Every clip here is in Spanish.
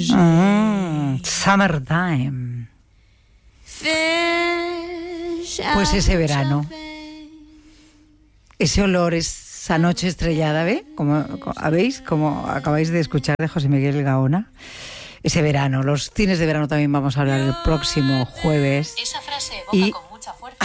Summertime. Pues ese verano, ese olor, esa noche estrellada, ¿ve? ¿Veis? Como acabáis de escuchar de José Miguel Gaona. Ese verano, los cines de verano también vamos a hablar el próximo jueves. Esa frase evoca con mucha fuerza.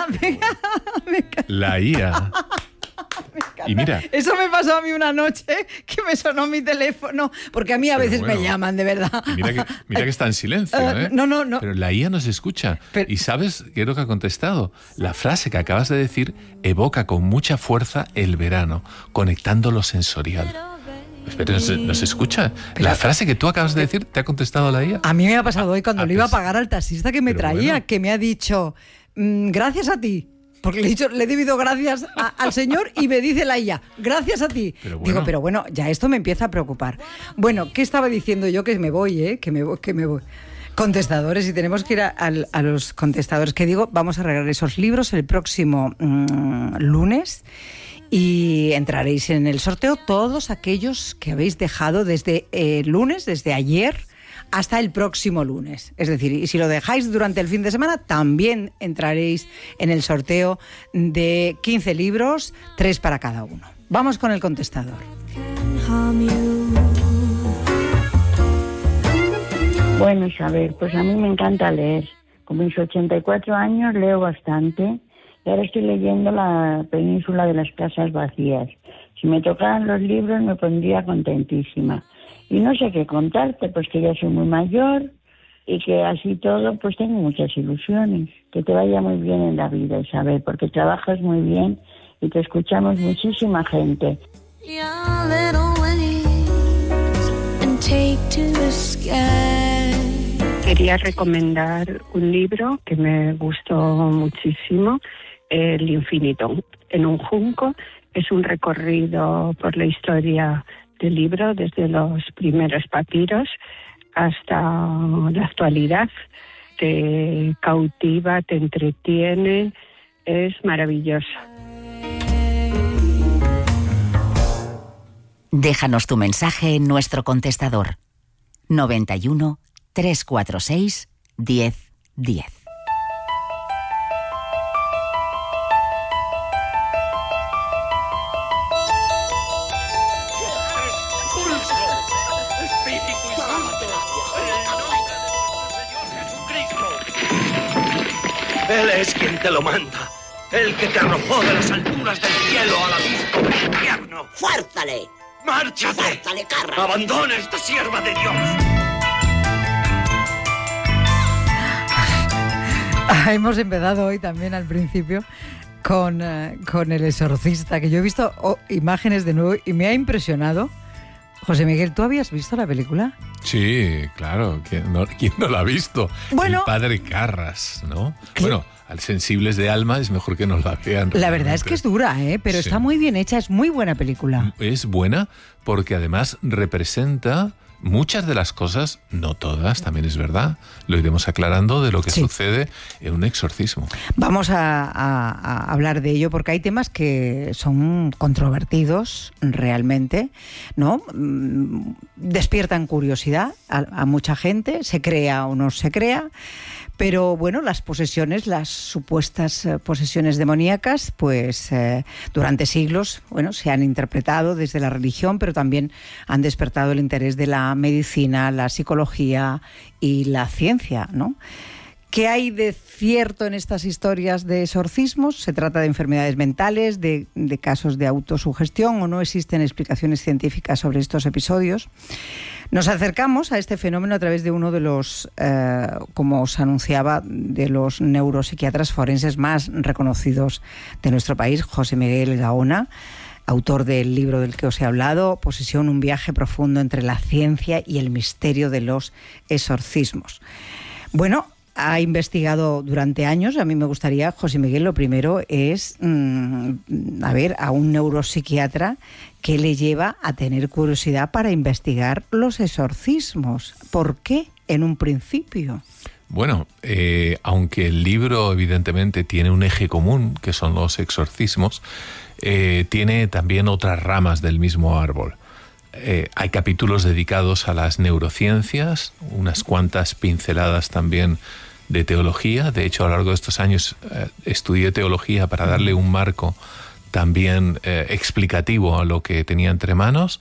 La IA. Y mira, eso me pasó a mí una noche que me sonó mi teléfono, porque a mí a veces me llaman, de verdad. Mira que está en silencio, ¿eh? No. Pero la IA nos escucha. ¿Y sabes qué es lo que ha contestado? La frase que acabas de decir evoca con mucha fuerza el verano, conectando lo sensorial. Pero nos escucha. La frase que tú acabas de decir, ¿te ha contestado la IA? A mí me ha pasado hoy cuando le iba a pagar al taxista que me traía, que me ha dicho, gracias a ti. Porque le he debido gracias al señor y me dice la IA, gracias a ti. Digo, pero bueno, ya esto me empieza a preocupar. Bueno, ¿qué estaba diciendo yo? Que me voy, que me voy. Contestadores, y tenemos que ir a los contestadores. Que digo, vamos a regalar esos libros el próximo lunes y entraréis en el sorteo todos aquellos que habéis dejado desde lunes, desde ayer, hasta el próximo lunes. Es decir, y si lo dejáis durante el fin de semana, también entraréis en el sorteo de 15 libros, 3 para cada uno. Vamos con el contestador. Bueno, Isabel, pues a mí me encanta leer. Con mis 84 años leo bastante. Y ahora estoy leyendo La península de las casas vacías. Si me tocaran los libros me pondría contentísima. Y no sé qué contarte, pues que ya soy muy mayor y que así todo, pues tengo muchas ilusiones. Que te vaya muy bien en la vida, Isabel, porque trabajas muy bien y te escuchamos muchísima gente. Quería recomendar un libro que me gustó muchísimo, El infinito. En un junco es un recorrido por la historia del libro, desde los primeros papiros hasta la actualidad. Te cautiva, te entretiene, es maravilloso. Déjanos tu mensaje en nuestro contestador 91 346 1010. Él es quien te lo manda. El que te arrojó de las alturas del cielo al abismo del infierno. ¡Fuérzale! ¡Márchate! ¡Fuérzale, Carra! ¡Abandona esta sierva de Dios! Hemos empezado hoy también al principio con El exorcista, que yo he visto imágenes de nuevo y me ha impresionado. José Miguel, ¿tú habías visto la película? Sí, claro. ¿Quién no la ha visto? Bueno, el padre Carras, ¿no? Bueno, al sensibles de alma es mejor que no la vean. La verdad es que es dura, pero sí, está muy bien hecha, es muy buena película. Es buena porque además representa muchas de las cosas, no todas, también es verdad, lo iremos aclarando, de lo que sucede en un exorcismo. Vamos a hablar de ello porque hay temas que son controvertidos realmente, ¿no? Despiertan curiosidad a mucha gente, se crea o no se crea. Pero bueno, las posesiones, las supuestas posesiones demoníacas, pues durante siglos, bueno, se han interpretado desde la religión, pero también han despertado el interés de la medicina, la psicología y la ciencia, ¿no? ¿Qué hay de cierto en estas historias de exorcismos? ¿Se trata de enfermedades mentales, de casos de autosugestión o no existen explicaciones científicas sobre estos episodios? Nos acercamos a este fenómeno a través de uno de los, como os anunciaba, de los neuropsiquiatras forenses más reconocidos de nuestro país, José Miguel Gaona, autor del libro del que os he hablado, Posesión, un viaje profundo entre la ciencia y el misterio de los exorcismos. Bueno, ha investigado durante años. A mí me gustaría, José Miguel, lo primero es a un neuropsiquiatra que le lleva a tener curiosidad para investigar los exorcismos. ¿Por qué en un principio? Bueno, aunque el libro evidentemente tiene un eje común, que son los exorcismos, tiene también otras ramas del mismo árbol. Hay capítulos dedicados a las neurociencias, unas cuantas pinceladas también de teología. De hecho, a lo largo de estos años estudié teología para darle un marco también explicativo a lo que tenía entre manos.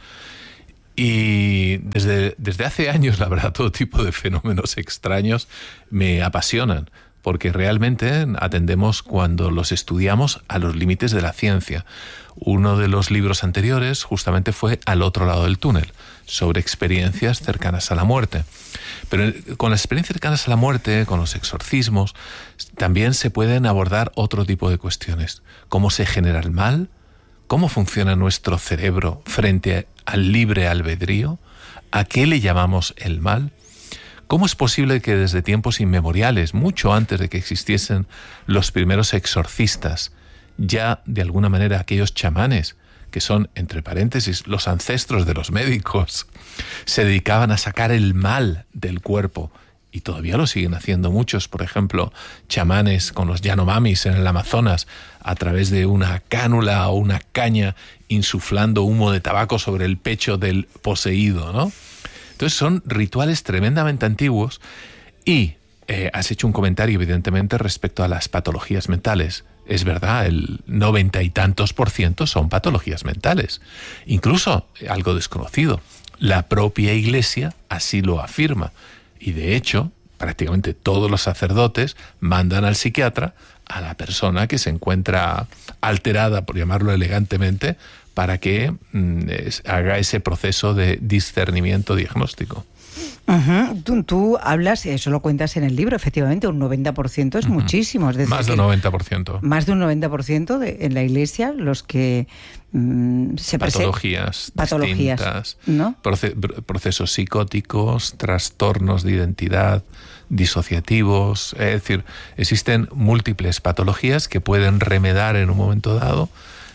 Y desde hace años, la verdad, todo tipo de fenómenos extraños me apasionan, porque realmente atendemos, cuando los estudiamos, a los límites de la ciencia. Uno de los libros anteriores justamente fue Al otro lado del túnel, sobre experiencias cercanas a la muerte. Pero con las experiencias cercanas a la muerte, con los exorcismos, también se pueden abordar otro tipo de cuestiones. ¿Cómo se genera el mal? ¿Cómo funciona nuestro cerebro frente al libre albedrío? ¿A qué le llamamos el mal? ¿Cómo es posible que desde tiempos inmemoriales, mucho antes de que existiesen los primeros exorcistas, ya de alguna manera aquellos chamanes, que son, entre paréntesis, los ancestros de los médicos, se dedicaban a sacar el mal del cuerpo? Y todavía lo siguen haciendo muchos, por ejemplo, chamanes con los Yanomamis en el Amazonas, a través de una cánula o una caña, insuflando humo de tabaco sobre el pecho del poseído, ¿no? Entonces son rituales tremendamente antiguos. Y has hecho un comentario, evidentemente, respecto a las patologías mentales. Es verdad, el 90 y tantos % son patologías mentales. Incluso algo desconocido. La propia Iglesia así lo afirma. Y de hecho, prácticamente todos los sacerdotes mandan al psiquiatra a la persona que se encuentra alterada, por llamarlo elegantemente, para que haga ese proceso de discernimiento diagnóstico. Uh-huh. Tú hablas, eso lo cuentas en el libro, efectivamente, un 90% es muchísimo. Es decir, más de un 90%. Más de un 90% en la Iglesia los que se patologías distintas, ¿no? Procesos psicóticos, trastornos de identidad, disociativos. Es decir, existen múltiples patologías que pueden remedar en un momento dado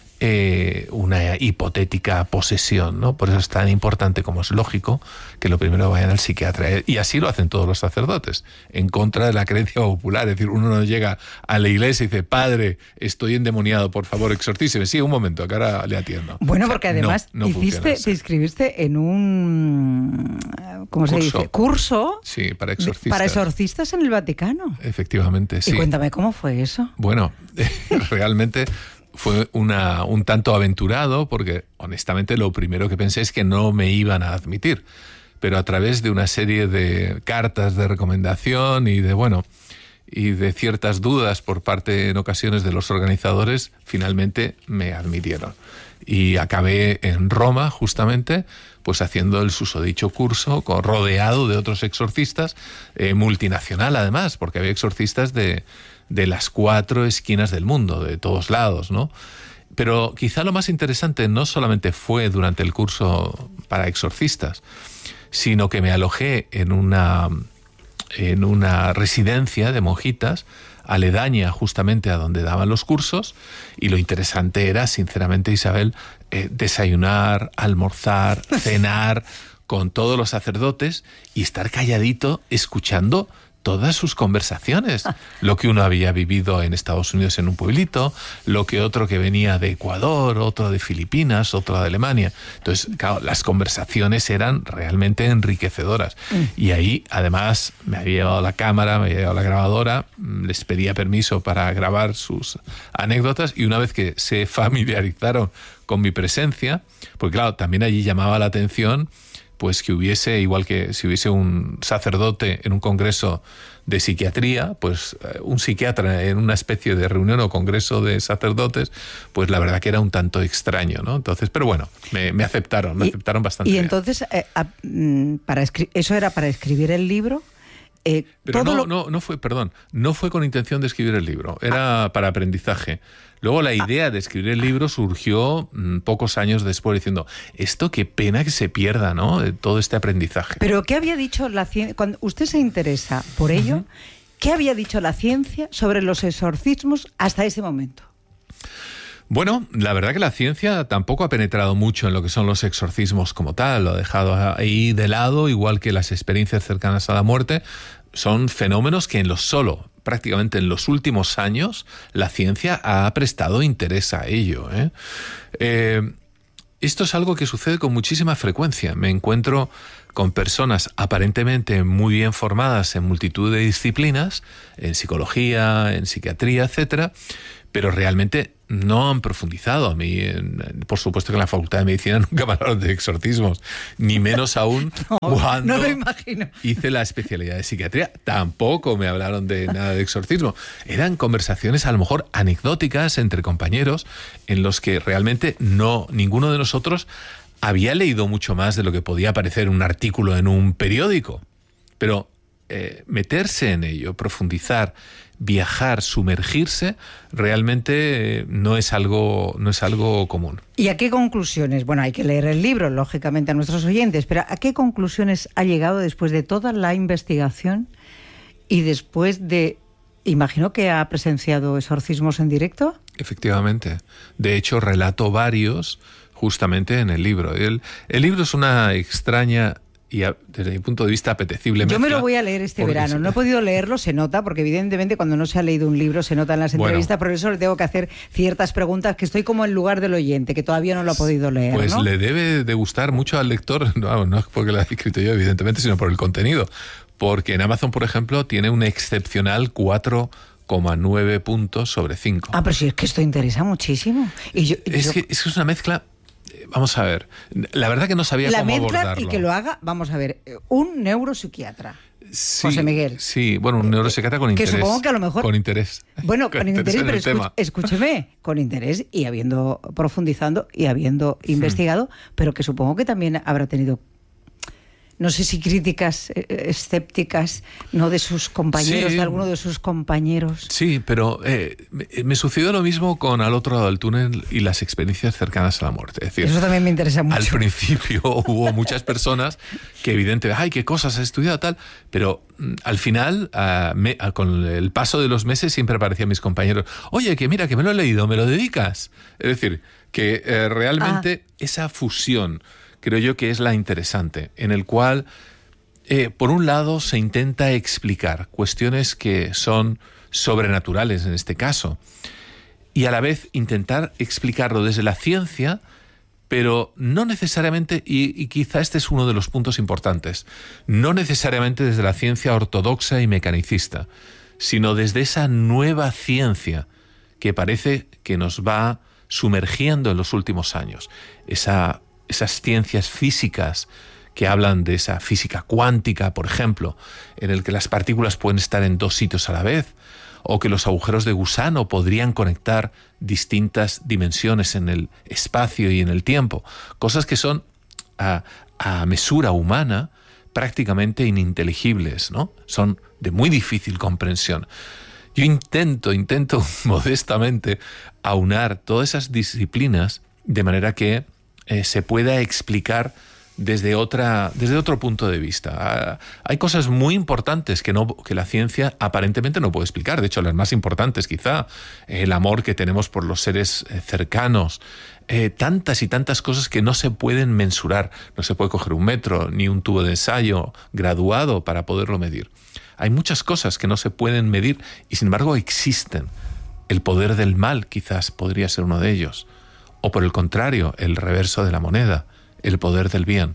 una hipotética posesión, ¿no? Por eso es tan importante, como es lógico, que lo primero vayan al psiquiatra. Y así lo hacen todos los sacerdotes, en contra de la creencia popular. Es decir, uno no llega a la iglesia y dice: padre, estoy endemoniado, por favor, exorcíceme. Sí, un momento, que ahora le atiendo. Bueno, porque además te inscribiste en un ¿cómo se dice? Curso. Sí, para exorcistas. Para exorcistas en el Vaticano. Efectivamente, sí. Y cuéntame, ¿cómo fue eso? Bueno, realmente fue un tanto aventurado, porque honestamente lo primero que pensé es que no me iban a admitir. Pero a través de una serie de cartas de recomendación y de ciertas dudas por parte en ocasiones de los organizadores, finalmente me admitieron. Y acabé en Roma, justamente, pues haciendo el susodicho curso, rodeado de otros exorcistas, multinacional además, porque había exorcistas de las 4 esquinas del mundo, de todos lados, ¿no? Pero quizá lo más interesante no solamente fue durante el curso para exorcistas, sino que me alojé en una residencia de monjitas aledaña justamente a donde daban los cursos, y lo interesante era, sinceramente, Isabel, desayunar, almorzar, cenar con todos los sacerdotes y estar calladito escuchando todas sus conversaciones, lo que uno había vivido en Estados Unidos en un pueblito, lo que otro que venía de Ecuador, otro de Filipinas, otro de Alemania. Entonces, claro, las conversaciones eran realmente enriquecedoras. Y ahí, además, me había llevado la cámara, me había llevado la grabadora, les pedía permiso para grabar sus anécdotas, y una vez que se familiarizaron con mi presencia, porque claro, también allí llamaba la atención pues que hubiese, igual que si hubiese un sacerdote en un congreso de psiquiatría, pues un psiquiatra en una especie de reunión o congreso de sacerdotes, pues la verdad que era un tanto extraño, ¿no? Entonces, pero bueno, me aceptaron, aceptaron bastante bien. Y entonces, ¿eso era para escribir el libro? Pero no fue con intención de escribir el libro, era para aprendizaje. Luego la idea de escribir el libro surgió pocos años después, diciendo, esto qué pena que se pierda, ¿no? Todo este aprendizaje. Pero ¿qué había dicho la ciencia? Cuando usted se interesa por ello, ¿qué había dicho la ciencia sobre los exorcismos hasta ese momento? Bueno, la verdad que la ciencia tampoco ha penetrado mucho en lo que son los exorcismos como tal, lo ha dejado ahí de lado, igual que las experiencias cercanas a la muerte. Son fenómenos que prácticamente en los últimos años, la ciencia ha prestado interés a ello, esto es algo que sucede con muchísima frecuencia. Me encuentro con personas aparentemente muy bien formadas en multitud de disciplinas, en psicología, en psiquiatría, etcétera, pero realmente no han profundizado. A mí, por supuesto que en la Facultad de Medicina nunca me hablaron de exorcismos, ni menos aún cuando no lo imagino. Hice la especialidad de psiquiatría. Tampoco me hablaron de nada de exorcismo. Eran conversaciones a lo mejor anecdóticas entre compañeros en los que realmente ninguno de nosotros había leído mucho más de lo que podía parecer un artículo en un periódico. Pero meterse en ello, profundizar, viajar, sumergirse, realmente no es algo común. ¿Y a qué conclusiones? Bueno, hay que leer el libro, lógicamente, a nuestros oyentes, pero ¿a qué conclusiones ha llegado después de toda la investigación y después de... Imagino que ha presenciado exorcismos en directo? Efectivamente. De hecho, relato varios justamente en el libro. El libro es una extraña... y desde mi punto de vista apetecible mezcla. Yo me lo voy a leer este verano. No he podido leerlo, se nota, porque evidentemente cuando no se ha leído un libro se nota en las entrevistas, por eso le tengo que hacer ciertas preguntas que estoy como en lugar del oyente, que todavía no lo ha podido leer. Pues ¿no? Le debe de gustar mucho al lector, no es porque lo haya escrito yo, evidentemente, sino por el contenido. Porque en Amazon, por ejemplo, tiene un excepcional 4,9 puntos sobre 5. Ah, pero sí, es que esto interesa muchísimo. Que es una mezcla... Vamos a ver, la verdad que no sabía cómo abordarlo. Y que lo haga, vamos a ver, un neuropsiquiatra, sí, José Miguel. Sí, bueno, un neuropsiquiatra con interés. Que supongo que a lo mejor... Con interés. Bueno, con interés, pero escúcheme, con interés y habiendo profundizando y habiendo investigado, pero que supongo que también habrá tenido... No sé si críticas escépticas, no de sus compañeros, de alguno de sus compañeros. Sí, pero me sucedió lo mismo con Al otro lado del túnel y las experiencias cercanas a la muerte. Es decir, eso también me interesa mucho. Al principio hubo muchas personas que evidentemente, ay, qué cosas has estudiado tal, pero al final, con el paso de los meses, siempre aparecían mis compañeros, oye, que mira, que me lo he leído, ¿me lo dedicas? Es decir, que realmente esa fusión creo yo que es la interesante, en el cual, por un lado, se intenta explicar cuestiones que son sobrenaturales en este caso, y a la vez intentar explicarlo desde la ciencia, pero no necesariamente, y quizá este es uno de los puntos importantes, no necesariamente desde la ciencia ortodoxa y mecanicista, sino desde esa nueva ciencia que parece que nos va sumergiendo en los últimos años, esas ciencias físicas que hablan de esa física cuántica, por ejemplo, en el que las partículas pueden estar en dos sitios a la vez, o que los agujeros de gusano podrían conectar distintas dimensiones en el espacio y en el tiempo, cosas que son a mesura humana prácticamente ininteligibles, ¿no? Son de muy difícil comprensión. Yo intento modestamente aunar todas esas disciplinas de manera que se pueda explicar desde otro punto de vista. Hay cosas muy importantes que la ciencia aparentemente no puede explicar. De hecho, las más importantes quizá, el amor que tenemos por los seres cercanos, tantas y tantas cosas que no se pueden mensurar. No se puede coger un metro ni un tubo de ensayo graduado para poderlo medir. Hay muchas cosas que no se pueden medir y sin embargo existen. El poder del mal quizás podría ser uno de ellos. O por el contrario, el reverso de la moneda, el poder del bien.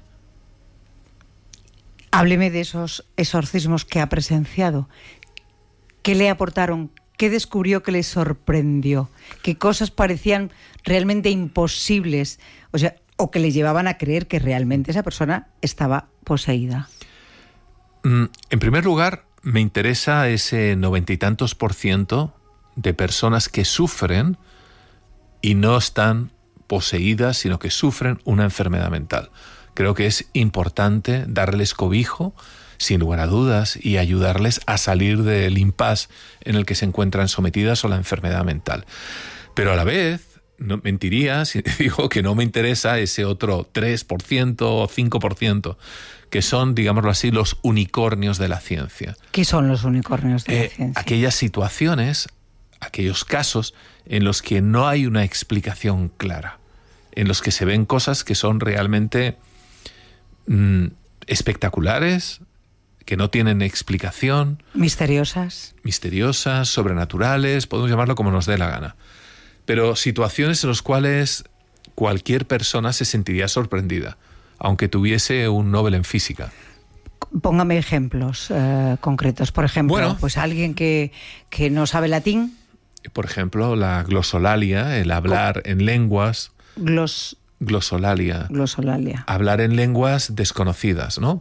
Hábleme de esos exorcismos que ha presenciado. ¿Qué le aportaron? ¿Qué descubrió que le sorprendió? ¿Qué cosas parecían realmente imposibles? O que le llevaban a creer que realmente esa persona estaba poseída. En primer lugar, me interesa ese 90 y tantos % de personas que sufren y no están poseídas, sino que sufren una enfermedad mental. Creo que es importante darles cobijo, sin lugar a dudas, y ayudarles a salir del impasse en el que se encuentran sometidas a la enfermedad mental. Pero a la vez, no mentiría si digo que no me interesa ese otro 3% o 5%, que son, digámoslo así, los unicornios de la ciencia. ¿Qué son los unicornios de la ciencia? Aquellas situaciones, aquellos casos en los que no hay una explicación clara, en los que se ven cosas que son realmente espectaculares, que no tienen explicación. Misteriosas, sobrenaturales, podemos llamarlo como nos dé la gana. Pero situaciones en las cuales cualquier persona se sentiría sorprendida, aunque tuviese un Nobel en física. Póngame ejemplos concretos. Por ejemplo, pues alguien que no sabe latín. Por ejemplo, la glosolalia, el hablar en lenguas. Glosolalia. Hablar en lenguas desconocidas, ¿no?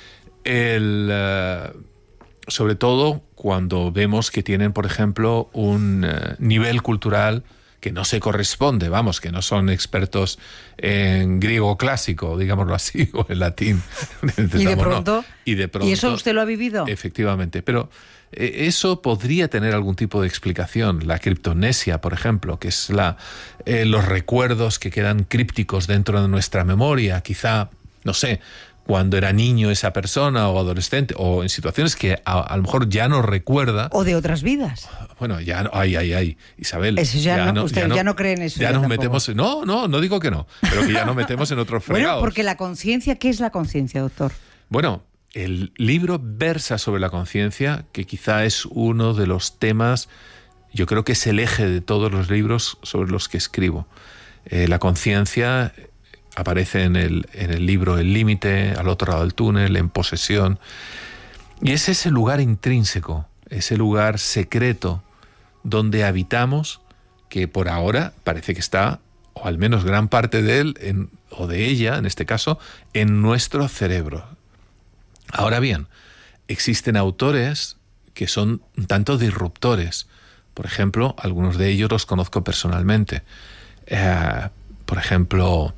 Sobre todo cuando vemos que tienen, por ejemplo, un nivel cultural que no se corresponde, vamos, que no son expertos en griego clásico, digámoslo así, o en latín. ¿Y de pronto? Y de pronto. ¿Y eso usted lo ha vivido? Efectivamente, pero eso podría tener algún tipo de explicación. La criptonesia, por ejemplo, que es los recuerdos que quedan crípticos dentro de nuestra memoria, quizá, no sé, cuando era niño esa persona o adolescente, o en situaciones que a lo mejor ya no recuerda. O de otras vidas. Bueno, ya no, Isabel. Eso ya no, usted ya no cree en eso. Ya nos metemos, no digo que no, pero que ya nos metemos en otros fregados. Bueno, porque la conciencia, ¿qué es la conciencia, doctor? Bueno, el libro versa sobre la conciencia, que quizá es uno de los temas, yo creo que es el eje de todos los libros sobre los que escribo. La conciencia aparece en el libro El Límite, Al otro lado del túnel, En posesión. Y es ese lugar intrínseco, ese lugar secreto donde habitamos, que por ahora parece que está, o al menos gran parte de él, o de ella, en este caso, en nuestro cerebro. Ahora bien, existen autores que son un tanto disruptores. Por ejemplo, algunos de ellos los conozco personalmente. Por ejemplo,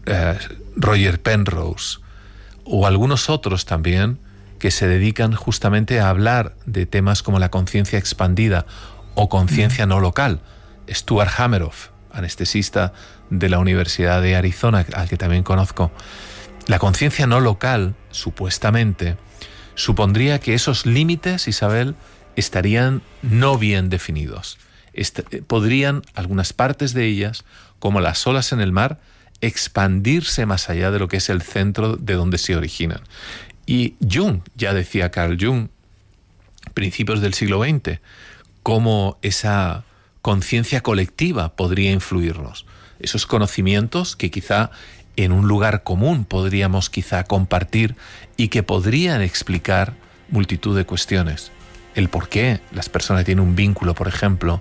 Roger Penrose, o algunos otros también que se dedican justamente a hablar de temas como la conciencia expandida o conciencia no local. Stuart Hameroff, anestesista de la Universidad de Arizona, al que también conozco. La conciencia no local, supuestamente, supondría que esos límites, Isabel, estarían no bien definidos. Podrían, algunas partes de ellas, como las olas en el mar, expandirse más allá de lo que es el centro de donde se originan. Y Jung, ya decía Carl Jung, principios del siglo XX, cómo esa conciencia colectiva podría influirnos. Esos conocimientos que quizá en un lugar común podríamos quizá compartir y que podrían explicar multitud de cuestiones. El por qué las personas que tienen un vínculo, por ejemplo,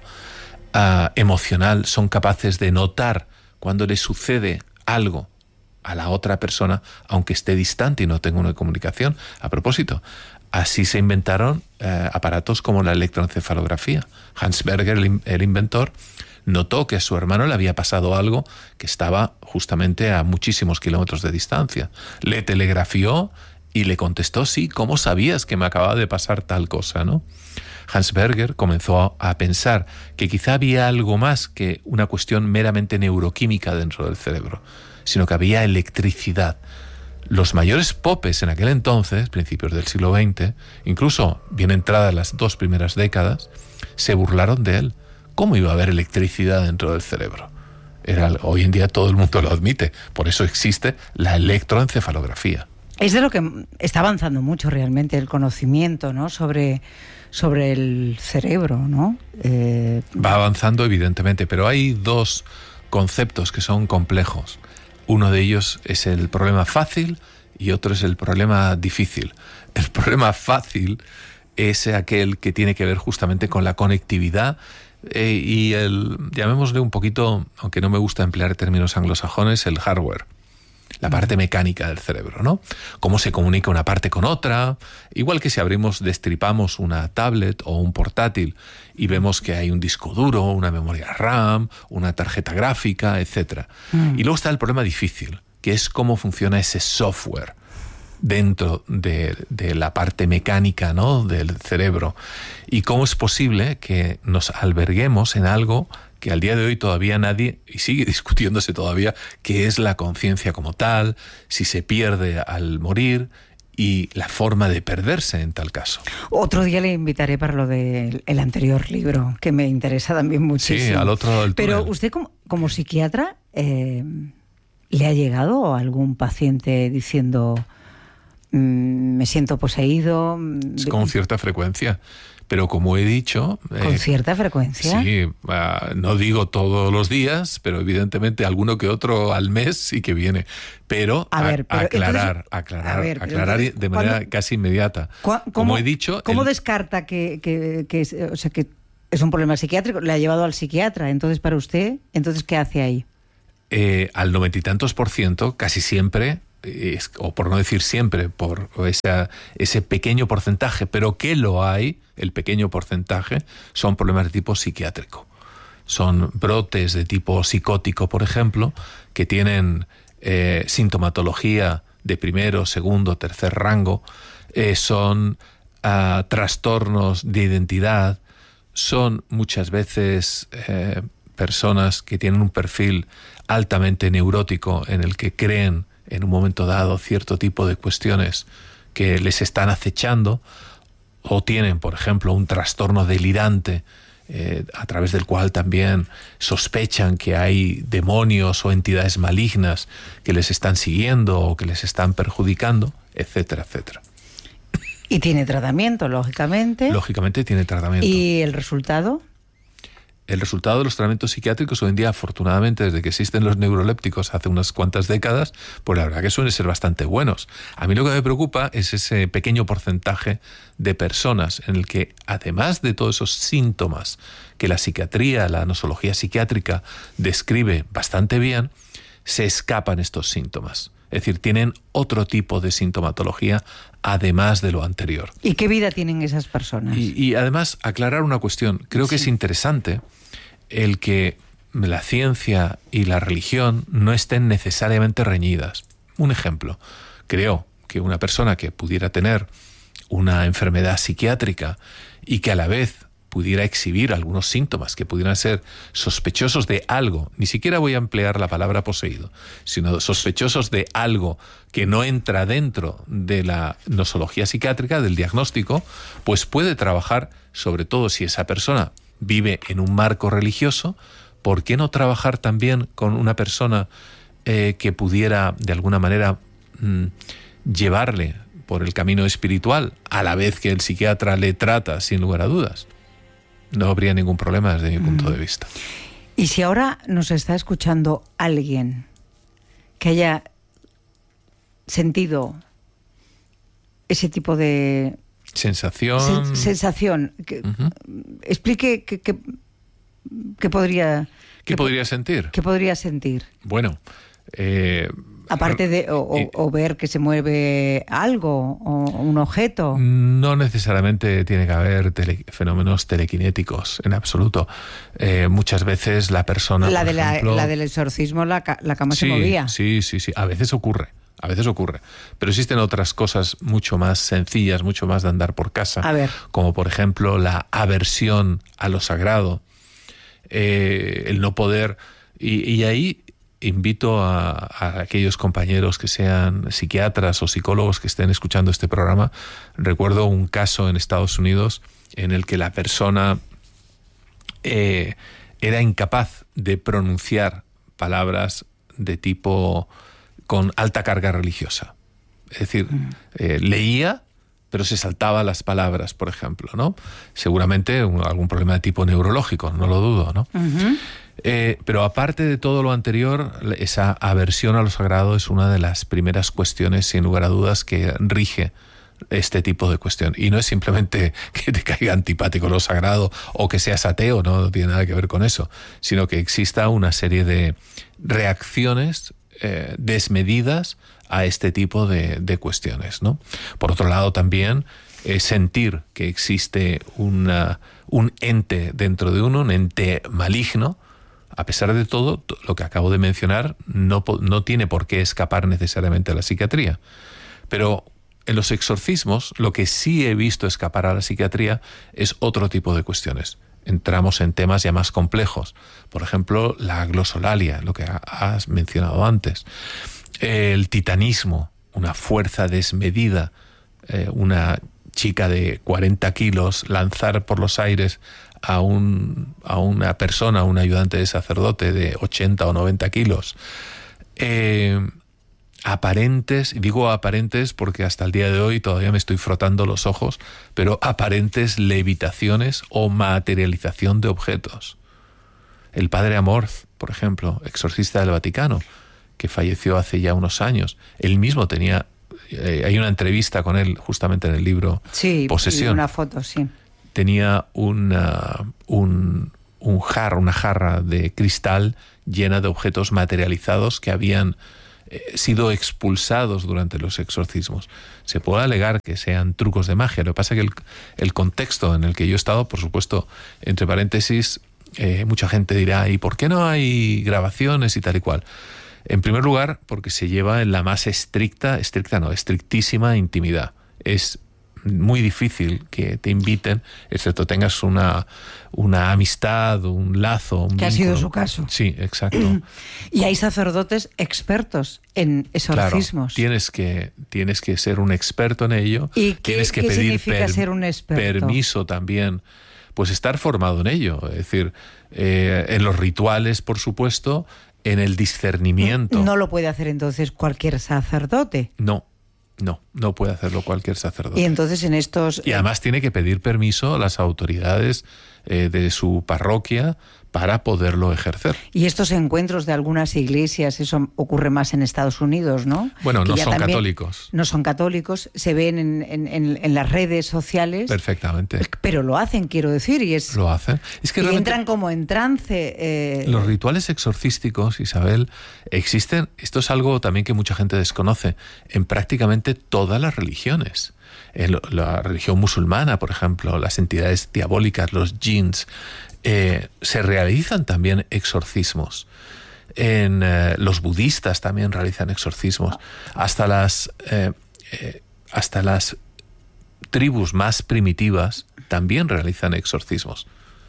emocional, son capaces de notar cuando les sucede algo a la otra persona, aunque esté distante y no tenga una comunicación. A propósito, así se inventaron aparatos como la electroencefalografía. Hans Berger, el inventor, notó que a su hermano le había pasado algo que estaba justamente a muchísimos kilómetros de distancia. Le telegrafió y le contestó: sí, ¿cómo sabías que me acababa de pasar tal cosa, no? Hans Berger comenzó a pensar que quizá había algo más que una cuestión meramente neuroquímica dentro del cerebro, sino que había electricidad. Los mayores popes en aquel entonces, principios del siglo XX, incluso bien entradas las 2 primeras décadas, se burlaron de él. ¿Cómo iba a haber electricidad dentro del cerebro? Hoy en día todo el mundo lo admite, por eso existe la electroencefalografía. Es de lo que está avanzando mucho realmente el conocimiento, ¿no? sobre el cerebro, ¿no? Va avanzando evidentemente, pero hay 2 conceptos que son complejos. Uno de ellos es el problema fácil y otro es el problema difícil. El problema fácil es aquel que tiene que ver justamente con la conectividad y llamémosle un poquito, aunque no me gusta emplear términos anglosajones, el hardware. La parte mecánica del cerebro, ¿no? Cómo se comunica una parte con otra, igual que si destripamos una tablet o un portátil y vemos que hay un disco duro, una memoria RAM, una tarjeta gráfica, etc. Y luego está el problema difícil, que es cómo funciona ese software dentro de la parte mecánica, ¿no?, del cerebro, y cómo es posible que nos alberguemos en algo que al día de hoy todavía nadie, y sigue discutiéndose todavía, qué es la conciencia como tal, si se pierde al morir y la forma de perderse en tal caso. Otro día le invitaré para lo del anterior libro, que me interesa también muchísimo. Sí, al otro lado del túnel. Pero usted como psiquiatra, ¿le ha llegado algún paciente diciendo: me siento poseído. Con cierta frecuencia. Pero como he dicho... ¿Con cierta frecuencia? Sí, no digo todos los días, pero evidentemente alguno que otro al mes sí que viene. Pero, aclarar de manera casi inmediata. Como he dicho... ¿Cómo descarta que es un problema psiquiátrico? Le ha llevado al psiquiatra. Entonces, para usted, ¿entonces qué hace ahí? Al 90 y tantos %, casi siempre... o por no decir siempre, por ese pequeño porcentaje, pero que lo hay, el pequeño porcentaje, son problemas de tipo psiquiátrico. Son brotes de tipo psicótico, por ejemplo, que tienen sintomatología de primero, segundo, tercer rango, son trastornos de identidad, son muchas veces personas que tienen un perfil altamente neurótico en el que creen en un momento dado cierto tipo de cuestiones que les están acechando, o tienen, por ejemplo, un trastorno delirante a través del cual también sospechan que hay demonios o entidades malignas que les están siguiendo o que les están perjudicando, etcétera, etcétera. Y tiene tratamiento, lógicamente. Lógicamente tiene tratamiento. ¿Y el resultado? El resultado de los tratamientos psiquiátricos hoy en día, afortunadamente, desde que existen los neurolépticos hace unas cuantas décadas, pues la verdad que suelen ser bastante buenos. A mí lo que me preocupa es ese pequeño porcentaje de personas en el que, además de todos esos síntomas que la psiquiatría, la nosología psiquiátrica describe bastante bien, se escapan estos síntomas. Es decir, tienen otro tipo de sintomatología además de lo anterior. ¿Y qué vida tienen esas personas? Y además, aclarar una cuestión. Creo que es interesante el que la ciencia y la religión no estén necesariamente reñidas. Un ejemplo. Creo que una persona que pudiera tener una enfermedad psiquiátrica y que a la vez pudiera exhibir algunos síntomas que pudieran ser sospechosos de algo, ni siquiera voy a emplear la palabra poseído, sino sospechosos de algo que no entra dentro de la nosología psiquiátrica, del diagnóstico, pues puede trabajar, sobre todo si esa persona vive en un marco religioso, ¿por qué no trabajar también con una persona que pudiera de alguna manera llevarle por el camino espiritual, a la vez que el psiquiatra le trata, sin lugar a dudas? No habría ningún problema desde mi punto de vista. Y si ahora nos está escuchando alguien que haya sentido ese tipo de sensación, explique qué podría... ¿Qué podría sentir? ¿Qué podría sentir? Bueno... aparte de o ver que se mueve algo o un objeto. No necesariamente tiene que haber fenómenos telequinéticos, en absoluto. Muchas veces la persona, la ejemplo, del exorcismo, la cama se movía. Sí. A veces ocurre. Pero existen otras cosas mucho más sencillas, mucho más de andar por casa. A ver. Como por ejemplo la aversión a lo sagrado, el no poder... Y ahí... invito a aquellos compañeros que sean psiquiatras o psicólogos que estén escuchando este programa. Recuerdo un caso en Estados Unidos en el que la persona era incapaz de pronunciar palabras de tipo con alta carga religiosa. Es decir, leía, pero se saltaba las palabras, por ejemplo, ¿no? Seguramente algún problema de tipo neurológico, no lo dudo, ¿no? Uh-huh. Pero aparte de todo lo anterior, esa aversión a lo sagrado es una de las primeras cuestiones, sin lugar a dudas, que rige este tipo de cuestión. Y no es simplemente que te caiga antipático lo sagrado o que seas ateo, no tiene nada que ver con eso, sino que exista una serie de reacciones desmedidas a este tipo de cuestiones, ¿no? Por otro lado, también sentir que existe un ente dentro de uno, un ente maligno. A pesar de todo, lo que acabo de mencionar no tiene por qué escapar necesariamente a la psiquiatría. Pero en los exorcismos, lo que sí he visto escapar a la psiquiatría es otro tipo de cuestiones. Entramos en temas ya más complejos. Por ejemplo, la glosolalia, lo que has mencionado antes. El titanismo, una fuerza desmedida. Una chica de 40 kilos lanzar por los aires a una persona, a un ayudante de sacerdote de 80 o 90 kilos. aparentes, digo aparentes porque hasta el día de hoy todavía me estoy frotando los ojos, pero aparentes levitaciones o materialización de objetos. El padre Amorth, por ejemplo, exorcista del Vaticano, que falleció hace ya unos años, él mismo tenía, hay una entrevista con él justamente en el libro Posesión. Sí, una foto, sí. Tenía una jarra de cristal llena de objetos materializados que habían sido expulsados durante los exorcismos. Se puede alegar que sean trucos de magia. Lo que pasa es que el contexto en el que yo he estado, por supuesto, entre paréntesis, mucha gente dirá, ¿y por qué no hay grabaciones y tal y cual? En primer lugar, porque se lleva en la más estrictísima intimidad. Es muy difícil que te inviten, excepto tengas una amistad, un lazo, un que vínculo. Ha sido su caso. Sí, exacto. Y hay sacerdotes expertos en exorcismos. Claro, tienes que ser un experto en ello. ¿Y tienes que qué pedir significa ser un experto? Permiso también, pues estar formado en ello. Es decir, en los rituales, por supuesto, en el discernimiento. ¿No lo puede hacer entonces cualquier sacerdote? No puede hacerlo cualquier sacerdote. Y entonces en estos... Y además tiene que pedir permiso a las autoridades de su parroquia para poderlo ejercer. Y estos encuentros de algunas iglesias, eso ocurre más en Estados Unidos, ¿no? Bueno, no son católicos. No son católicos, se ven en las redes sociales. Perfectamente. Pero lo hacen, quiero decir, y es... Lo hacen. Es que y entran como en trance. Los rituales exorcísticos, Isabel, existen. Esto es algo también que mucha gente desconoce en prácticamente todas las religiones. En la religión musulmana, por ejemplo, las entidades diabólicas, los jinns, se realizan también exorcismos. En los budistas también realizan exorcismos. Hasta las tribus más primitivas también realizan exorcismos.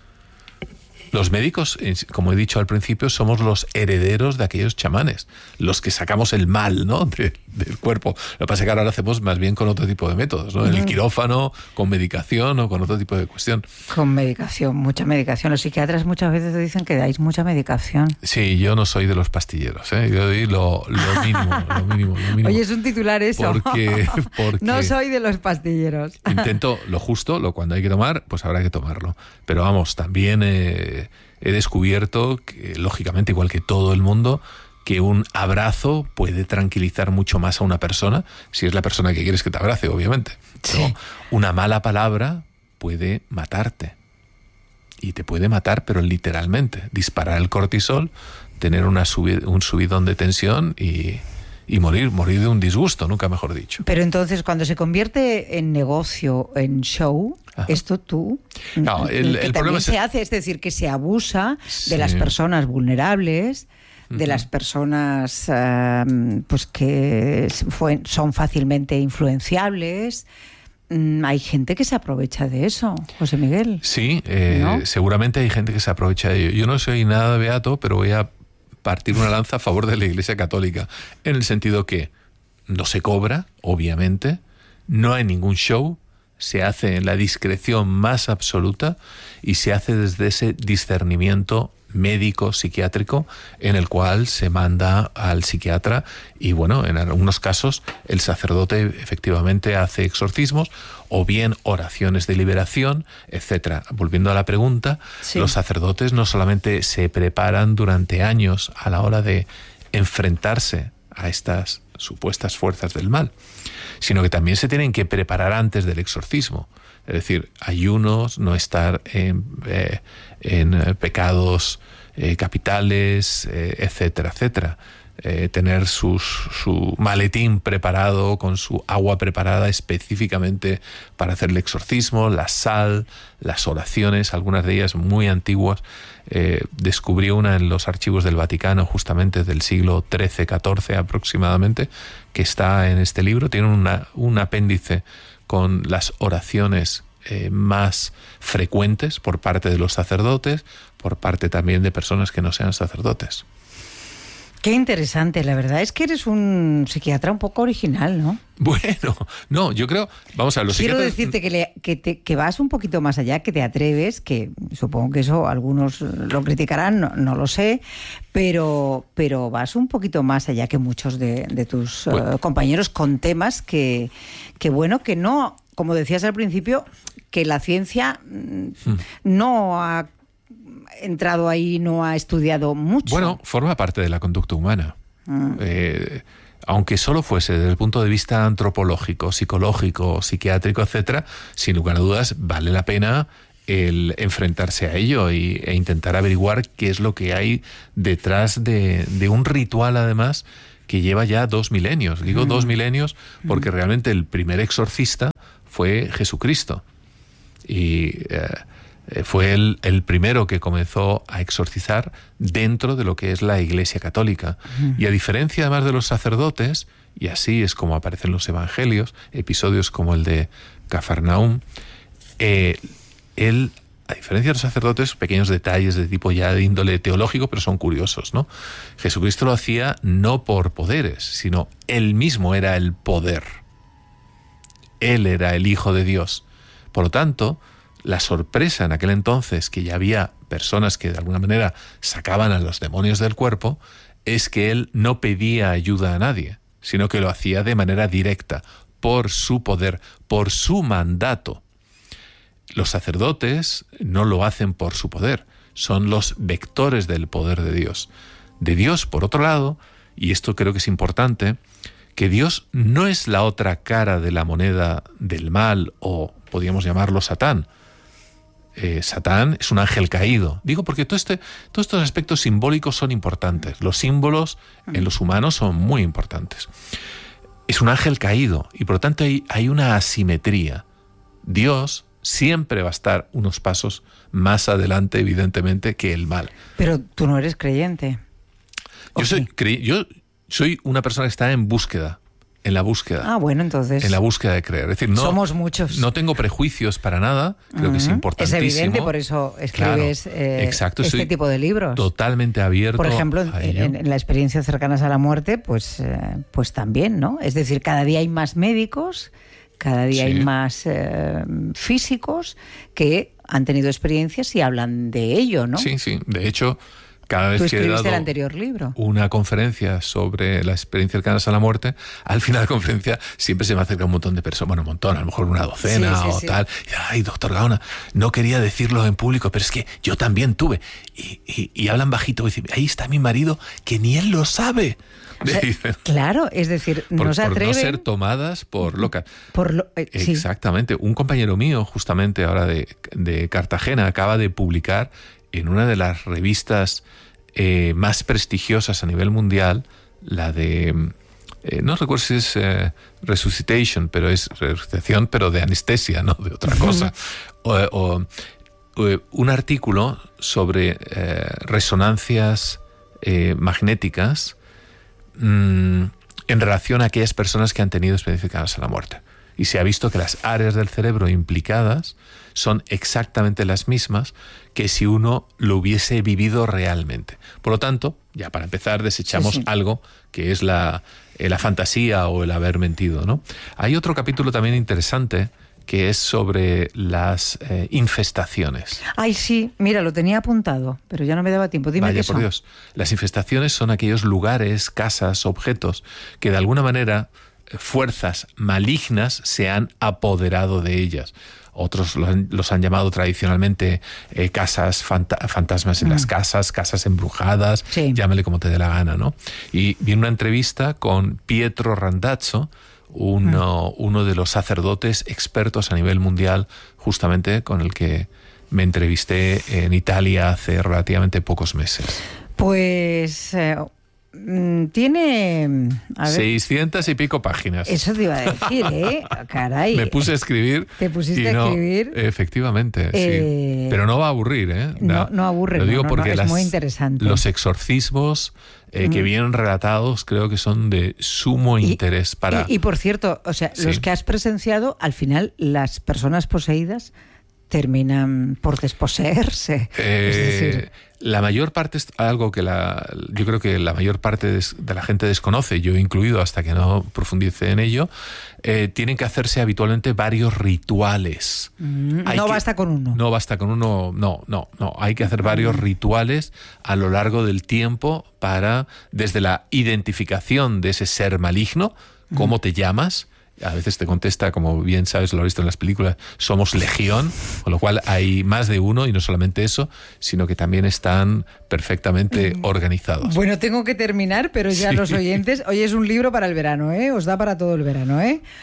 Los médicos, como he dicho al principio, somos los herederos de aquellos chamanes, los que sacamos el mal, ¿no?, del cuerpo. Lo que pasa es que ahora lo hacemos más bien con otro tipo de métodos, ¿no? En el quirófano, con medicación o con otro tipo de cuestión. Con medicación, mucha medicación. Los psiquiatras muchas veces dicen que dais mucha medicación. Sí, yo no soy de los pastilleros, ¿eh? Yo doy lo mínimo. Oye, es un titular eso. Porque no soy de los pastilleros. Intento lo justo, cuando hay que tomar, pues habrá que tomarlo. Pero vamos, también he descubierto que, lógicamente, igual que todo el mundo, que un abrazo puede tranquilizar mucho más a una persona, si es la persona que quieres que te abrace, obviamente. Sí. Pero una mala palabra puede matarte. Y te puede matar, pero literalmente. Disparar el cortisol, tener un subidón de tensión y morir de un disgusto, nunca mejor dicho. Pero entonces, cuando se convierte en negocio, en show, ajá, esto tú... No, el problema se hace, es decir, que se abusa de las personas vulnerables, de las personas pues que son fácilmente influenciables. Hay gente que se aprovecha de eso, José Miguel. Sí, ¿no? Seguramente hay gente que se aprovecha de ello. Yo no soy nada beato, pero voy a partir una lanza a favor de la Iglesia Católica, en el sentido que no se cobra, obviamente, no hay ningún show, se hace en la discreción más absoluta y se hace desde ese discernimiento médico, psiquiátrico, en el cual se manda al psiquiatra y, bueno, en algunos casos el sacerdote efectivamente hace exorcismos o bien oraciones de liberación, etcétera. Volviendo a la pregunta, sí, los sacerdotes no solamente se preparan durante años a la hora de enfrentarse a estas supuestas fuerzas del mal, sino que también se tienen que preparar antes del exorcismo. Es decir, ayunos, no estar en pecados capitales, etcétera, etcétera. Tener su maletín preparado con su agua preparada específicamente para hacer el exorcismo, la sal, las oraciones, algunas de ellas muy antiguas. Descubrí una en los archivos del Vaticano, justamente del siglo XIII, XIV aproximadamente, que está en este libro. Tiene un apéndice con las oraciones más frecuentes por parte de los sacerdotes, por parte también de personas que no sean sacerdotes. Qué interesante, la verdad es que eres un psiquiatra un poco original, ¿no? Bueno, no, yo creo, vamos a ver, los Quiero psiquiatras... decirte que vas un poquito más allá, que te atreves, que supongo que eso algunos lo criticarán, no lo sé, pero vas un poquito más allá que muchos de tus compañeros con temas que bueno, que no, como decías al principio, que la ciencia no ha entrado ahí, no ha estudiado mucho. Bueno, forma parte de la conducta humana. Aunque solo fuese desde el punto de vista antropológico, psicológico, psiquiátrico, etcétera, sin lugar a dudas vale la pena el enfrentarse a ello e intentar averiguar qué es lo que hay detrás de un ritual, además, que lleva ya 2 milenios. Digo 2 milenios porque realmente el primer exorcista fue Jesucristo. Y fue el primero que comenzó a exorcizar dentro de lo que es la Iglesia Católica. Y a diferencia además de los sacerdotes, y así es como aparecen los evangelios, episodios como el de Cafarnaúm, él, a diferencia de los sacerdotes, pequeños detalles de tipo ya de índole teológico, pero son curiosos, ¿no? Jesucristo lo hacía no por poderes, sino él mismo era el poder. Él era el Hijo de Dios. Por lo tanto, la sorpresa en aquel entonces, que ya había personas que de alguna manera sacaban a los demonios del cuerpo, es que él no pedía ayuda a nadie, sino que lo hacía de manera directa, por su poder, por su mandato. Los sacerdotes no lo hacen por su poder, son los vectores del poder de Dios. De Dios, por otro lado, y esto creo que es importante, que Dios no es la otra cara de la moneda del mal, o podríamos llamarlo Satán. Satán es un ángel caído. Digo porque todos estos aspectos simbólicos son importantes. Los símbolos en los humanos son muy importantes. Es un ángel caído y por lo tanto hay una asimetría. Dios siempre va a estar unos pasos más adelante, evidentemente, que el mal. Pero tú no eres creyente. Yo soy una persona que está en búsqueda. En la búsqueda. Ah, bueno, entonces. En la búsqueda de creer. Es decir, no, somos muchos. No tengo prejuicios para nada. Creo que es importantísimo. Es evidente, por eso escribes este tipo de libros. Totalmente abierto. Por ejemplo, en la experiencia cercanas a la muerte, pues también, ¿no? Es decir, cada día hay más médicos, cada día hay más físicos que han tenido experiencias y hablan de ello, ¿no? Sí, sí. De hecho, cada vez que he dado el anterior libro. Una conferencia sobre la experiencia cercanas a la muerte, al final de la conferencia siempre se me acerca un montón de personas, bueno, un montón, a lo mejor una docena tal. Y, ay, doctor Gaona, no quería decirlo en público, pero es que yo también tuve. Y hablan bajito y dicen, ahí está mi marido, que ni él lo sabe. O sea, claro, es decir, no se atreven... Por no ser tomadas por locas. Sí. Exactamente. Un compañero mío, justamente ahora de Cartagena, acaba de publicar en una de las revistas más prestigiosas a nivel mundial, la de, no recuerdo si es Resuscitation, pero es resucitación, pero de anestesia, no de otra cosa, un artículo sobre resonancias magnéticas en relación a aquellas personas que han tenido experiencias cercanas a la muerte. Y se ha visto que las áreas del cerebro implicadas son exactamente las mismas que si uno lo hubiese vivido realmente. Por lo tanto, ya para empezar, desechamos algo que es la fantasía o el haber mentido, ¿no? Hay otro capítulo también interesante que es sobre las infestaciones. Ay, sí, mira, lo tenía apuntado, pero ya no me daba tiempo. Dime Vaya qué son. por Dios. Las infestaciones son aquellos lugares, casas, objetos que de alguna manera fuerzas malignas se han apoderado de ellas. Otros los han llamado tradicionalmente casas fantasmas en las casas embrujadas, llámale como te dé la gana, ¿no? Y vi una entrevista con Pietro Randazzo, uno de los sacerdotes expertos a nivel mundial, justamente con el que me entrevisté en Italia hace relativamente pocos meses. Pues... tiene... A ver, 600 y pico páginas. Eso te iba a decir, caray. Me puse a escribir. ¿Te pusiste a escribir? Efectivamente, sí. Pero no va a aburrir, ¿eh? No aburre. Lo digo porque es muy interesante. Los exorcismos que vienen relatados creo que son de sumo interés para... Y por cierto, o sea, los que has presenciado, al final, las personas poseídas terminan por desposeerse. Es decir, la mayor parte es algo que yo creo que la mayor parte de la gente desconoce, yo incluido hasta que no profundice en ello. Tienen que hacerse habitualmente varios rituales. Basta con uno. No basta con uno, no. Hay que hacer varios rituales a lo largo del tiempo desde la identificación de ese ser maligno, cómo te llamas. A veces te contesta, como bien sabes, lo has visto en las películas, somos legión, con lo cual hay más de uno, y no solamente eso, sino que también están perfectamente organizados. Bueno, tengo que terminar, pero ya los oyentes... Hoy es un libro para el verano, Os da para todo el verano,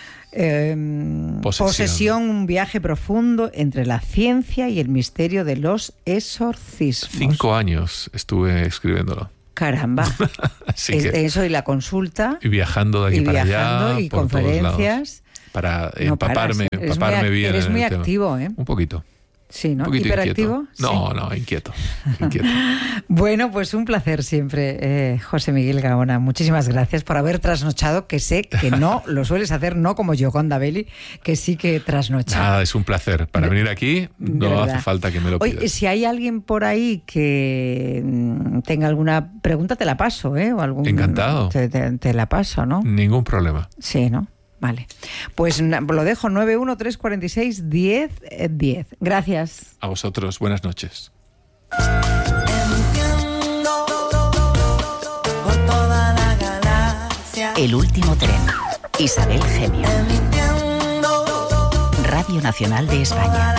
Posesión, un viaje profundo entre la ciencia y el misterio de los exorcismos. 5 años estuve escribiéndolo. Caramba. Eso y la consulta. Y viajando de aquí para allá. Y por conferencias. Para empaparme bien. Eres muy activo, Un poquito. Sí, ¿no? Un poquito ¿Hiperactivo? Inquieto. No, inquieto. Bueno, pues un placer siempre, José Miguel Gaona. Muchísimas gracias por haber trasnochado, que sé que no lo sueles hacer, no como Gioconda Belli, que sí que trasnocha. Nada, es un placer. Para venir aquí no hace falta que me lo pidas. Oye, si hay alguien por ahí que tenga alguna pregunta, te la paso, O Encantado. Te la paso, ¿no? Ningún problema. Sí, ¿no? Vale, pues lo dejo 913461010. Gracias. A vosotros, buenas noches. El último tren. Isabel Gemio. Radio Nacional de España.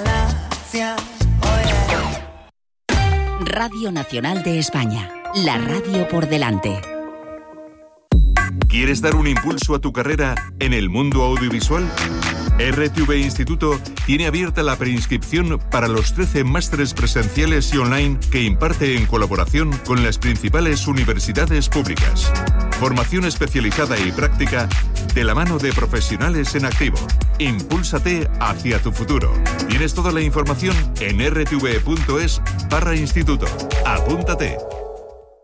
Radio Nacional de España. La radio por delante. ¿Quieres dar un impulso a tu carrera en el mundo audiovisual? RTV Instituto tiene abierta la preinscripción para los 13 másteres presenciales y online que imparte en colaboración con las principales universidades públicas. Formación especializada y práctica de la mano de profesionales en activo. Impúlsate hacia tu futuro. Tienes toda la información en rtv.es/instituto. Apúntate.